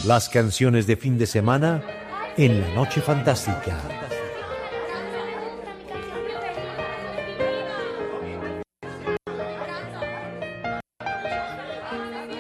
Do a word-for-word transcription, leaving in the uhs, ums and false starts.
Las canciones de fin de semana en La Noche Fantástica.